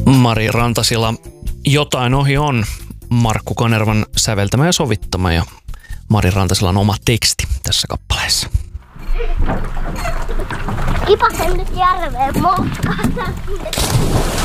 Mari Rantasila, Jotain ohi on Markku Kanervan säveltämä ja sovittama ja Mari Rantasilan oma teksti tässä kappaleessa. Kipasen nyt järveen moukkaan.